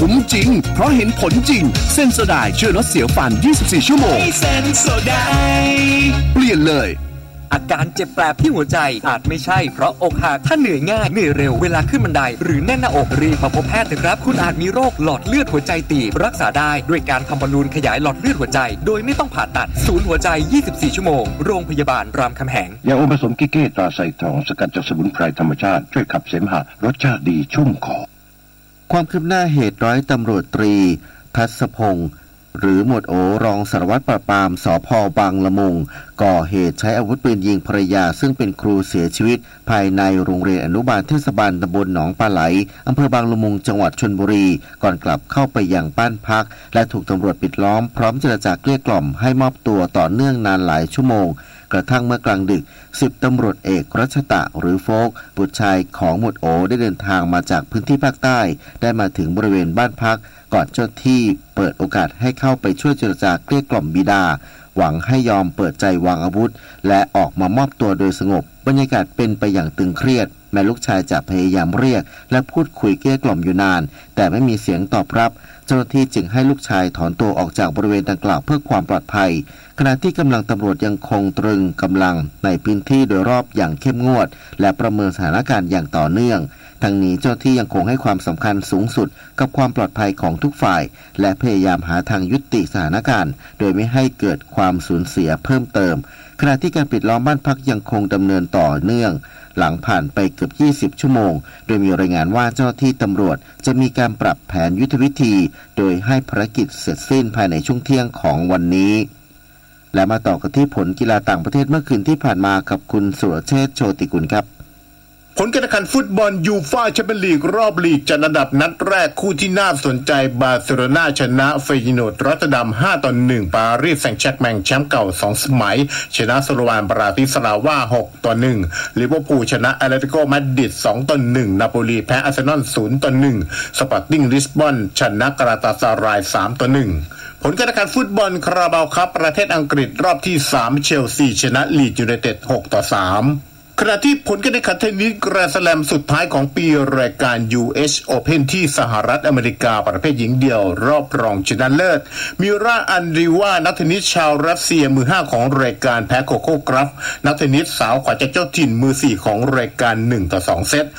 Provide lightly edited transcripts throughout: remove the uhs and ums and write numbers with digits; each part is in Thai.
คุ้มจริงเพราะเห็นผลจริงเซนโซไดช่วยลดเสียวฟัน24ชั่วโมงเซนโซไดเปลี่ยนเลยอาการเจ็บแปลบที่หัวใจอาจไม่ใช่เพราะอกหักถ้าเหนื่อยง่ายเหนื่อยเร็วเวลาขึ้นบันไดหรือแน่นหน้าอกรีบมาพบแพทย์เถอะครับคุณอาจมีโรคหลอดเลือดหัวใจตีบรักษาได้ด้วยการทำบอลลูนขยายหลอดเลือดหัวใจโดยไม่ต้องผ่าตัดศูนย์หัวใจ24ชั่วโมงโรงพยาบาลรามคำแหงยาอมผสมกิเก้ตราไซทองสกัดจากสมุนไพรธรรมชาติช่วยขับเสมหะรสชาติดีชุ่มคอความคืบหน้าเหตุร้อยตำรวจตรีทัศพงศ์หรือหมวดโอรองสารวัตรปราบปรามสภ.บางละมุงก่อเหตุใช้อาวุธปืนยิงภรรยาซึ่งเป็นครูเสียชีวิตภายในโรงเรียนอนุบาลเทศบาลตำบลหนองปลาไหลอำเภอบางละมุงจังหวัดชลบุรีก่อนกลับเข้าไปยังบ้านพักและถูกตำรวจปิดล้อมพร้อมเจรจาเกลี้ยกล่อมให้มอบตัวต่อเนื่องนานหลายชั่วโมงกระทั่งเมื่อกลางดึก10ตำรวจเอกรัชตะหรือโฟกบุตรชายของหมวดโอได้เดินทางมาจากพื้นที่ภาคใต้ได้มาถึงบริเวณบ้านพักก่อนเจ้าที่เปิดโอกาสให้เข้าไปช่วยเจรจาเกลี้ยกล่อมบิดาหวังให้ยอมเปิดใจวางอาวุธและออกมามอบตัวโดยสงบบรรยากาศเป็นไปอย่างตึงเครียดแม้ลูกชายจะพยายามเรียกและพูดคุยเกลี้ยกล่อมอยู่นานแต่ไม่มีเสียงตอบรับเจ้าหน้าที่จึงให้ลูกชายถอนตัวออกจากบริเวณดังกล่าวเพื่อความปลอดภัยขณะที่กำลังตำรวจยังคงตรึงกำลังในพื้นที่โดยรอบอย่างเข้มงวดและประเมินสถานการณ์อย่างต่อเนื่องทั้งนี้เจ้าหน้าที่ยังคงให้ความสำคัญสูงสุดกับความปลอดภัยของทุกฝ่ายและพยายามหาทางยุติสถานการณ์โดยไม่ให้เกิดความสูญเสียเพิ่มเติมขณะที่การปิดล้อมบ้านพักยังคงดำเนินต่อเนื่องหลังผ่านไปเกือบ20ชั่วโมงโดยมีรายงานว่าเจ้าหน้าที่ตำรวจจะมีการปรับแผนยุทธวิธีโดยให้ภารกิจเสร็จสิ้นภายในช่วงเที่ยงของวันนี้และมาต่อกันที่ผลกีฬาต่างประเทศเมื่อคืนที่ผ่านมากับคุณสุรเชษฐ์โชติกุลครับผลการแข่งขันฟุตบอลยูฟ่าแชมเปี้ยนลีกรอบลีกจัดอันดับนัดแรกคู่ที่น่าสนใจบาร์เซโลนาชนะเฟย์โนดรอตเตอร์ดัม 5-1 ปารีสแซงต์แชร์กแมงแชมป์เก่า2สมัยชนะสโลวานบราติสลาวา 6-1 ลิเวอร์พูลชนะแอตเลติโกมาดริด 2-1 นาโปลีแพ้อาร์เซนอล 0-1 สปอร์ติ้งลิสบอนชนะกาลาตาซาราย 3-1 ผลการแข่งขันฟุตบอลคาราบาวคัพประเทศอังกฤษรอบที่3เชลซีชนะลีดยูไนเต็ด 6-3ขณะที่ผลการแข่งขันเทนนิสแกรนด์สแลมสุดท้ายของปีรายการ US Open ที่สหรัฐอเมริกาประเภทหญิงเดี่ยวรอบรองชนะเลิศมิราอันดรีวานักเทนนิสชาวรัสเซียมือ5ของรายการแพ้โคโค่กราฟนักเทนนิสสาวขวัญใจเจ้าถิ่นมือ4ของรายการ 1-2 เซต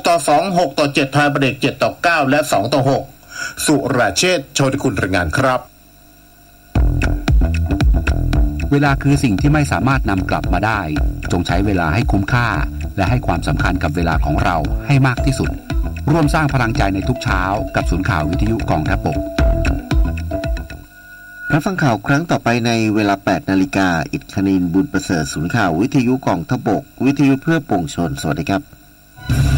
6-2 6-7 ทายเบรก 7-9 และ 2-6 สุราเชษฐ์โชติกุลรายงานครับเวลาคือสิ่งที่ไม่สามารถนำกลับมาได้จงใช้เวลาให้คุ้มค่าและให้ความสำคัญกับเวลาของเราให้มากที่สุดร่วมสร้างพลังใจในทุกเช้ากับศูนย์ข่าววิทยุกองทัพบกรับฟังข่าวครั้งต่อไปในเวลา 8 นาฬิกาอิทคณินบุญประเสริฐศูนย์ข่าววิทยุกองทัพบกวิทยุเพื่อปวงชนสวัสดีครับ